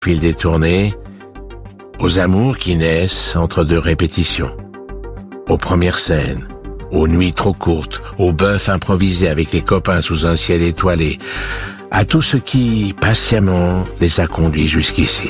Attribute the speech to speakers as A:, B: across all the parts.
A: fil des tournées, aux amours qui naissent entre deux répétitions, aux premières scènes, aux nuits trop courtes, aux bœufs improvisés avec les copains sous un ciel étoilé, à tout ce qui, patiemment, les a conduits jusqu'ici.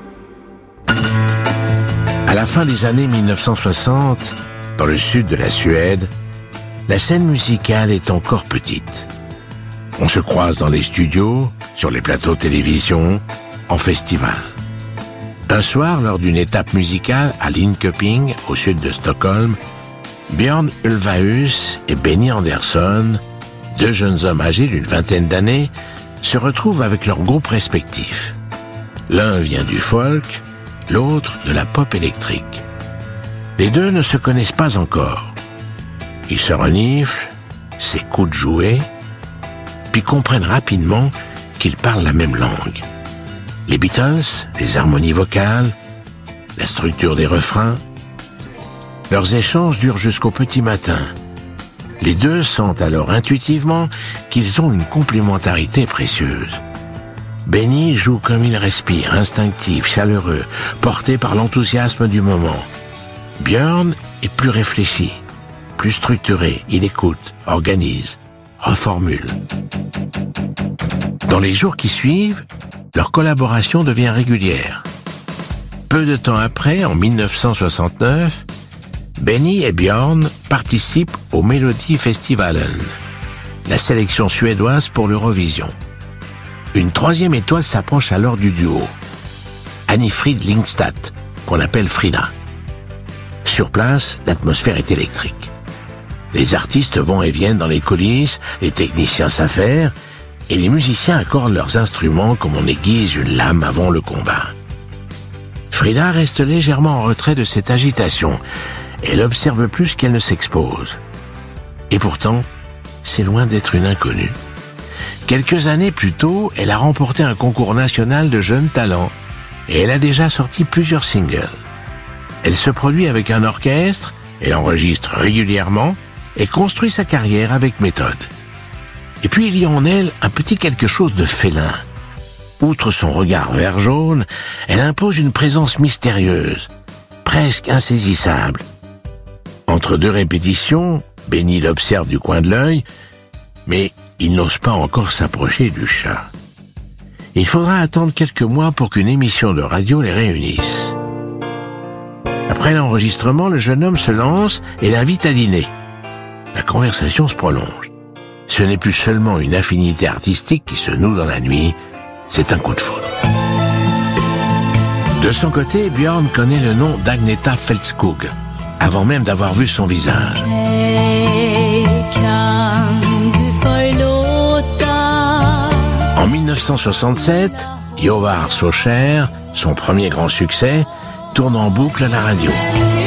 A: À la fin des années 1960, dans le sud de la Suède, la scène musicale est encore petite. On se croise dans les studios, sur les plateaux de télévision, en festival. Un soir, lors d'une étape musicale à Linköping, au sud de Stockholm, Björn Ulvaeus et Benny Andersson, deux jeunes hommes âgés d'une vingtaine d'années, se retrouvent avec leurs groupes respectifs. L'un vient du folk, l'autre de la pop électrique. Les deux ne se connaissent pas encore. Ils se reniflent, s'écoutent jouer, puis comprennent rapidement qu'ils parlent la même langue. Les Beatles, les harmonies vocales, la structure des refrains. Leurs échanges durent jusqu'au petit matin. Les deux sentent alors intuitivement qu'ils ont une complémentarité précieuse. Benny joue comme il respire, instinctif, chaleureux, porté par l'enthousiasme du moment. Björn est plus réfléchi, plus structuré, il écoute, organise, reformule. Dans les jours qui suivent, leur collaboration devient régulière. Peu de temps après, en 1969, Benny et Björn participent au Melodifestivalen, la sélection suédoise pour l'Eurovision. Une troisième étoile s'approche alors du duo, Anni-Frid Lyngstad, qu'on appelle Frida. Sur place, l'atmosphère est électrique. Les artistes vont et viennent dans les coulisses, les techniciens s'affairent, et les musiciens accordent leurs instruments comme on aiguise une lame avant le combat. Frida reste légèrement en retrait de cette agitation. Elle observe plus qu'elle ne s'expose. Et pourtant, c'est loin d'être une inconnue. Quelques années plus tôt, elle a remporté un concours national de jeunes talents et elle a déjà sorti plusieurs singles. Elle se produit avec un orchestre, elle enregistre régulièrement et construit sa carrière avec méthode. Et puis il y a en elle un petit quelque chose de félin. Outre son regard vert jaune, elle impose une présence mystérieuse, presque insaisissable. Entre deux répétitions, Benny l'observe du coin de l'œil, mais il n'ose pas encore s'approcher du chat. Il faudra attendre quelques mois pour qu'une émission de radio les réunisse. Après l'enregistrement, le jeune homme se lance et l'invite à dîner. La conversation se prolonge. Ce n'est plus seulement une affinité artistique qui se noue dans la nuit, c'est un coup de foudre. De son côté, Björn connaît le nom d'Agneta Fältskog, avant même d'avoir vu son visage. En 1967, Jovar så kär, son premier grand succès, tourne en boucle à la radio.